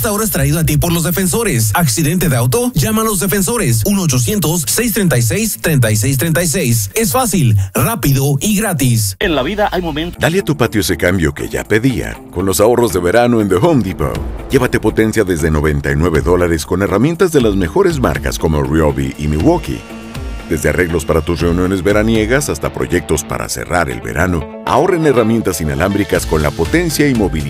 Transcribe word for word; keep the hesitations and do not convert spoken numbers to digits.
Ahora es traído a ti por los defensores. Accidente de auto, llama a los defensores. uno ochocientos, seiscientos treinta y seis, treinta y seis treinta y seis. Es fácil, rápido y gratis. En la vida hay momentos. Dale a tu patio ese cambio que ya pedía con los ahorros de verano en The Home Depot. Llévate potencia desde noventa y nueve dólares con herramientas de las mejores marcas como Ryobi y Milwaukee. Desde arreglos para tus reuniones veraniegas hasta proyectos para cerrar el verano, ahorra en herramientas inalámbricas con la potencia y movilidad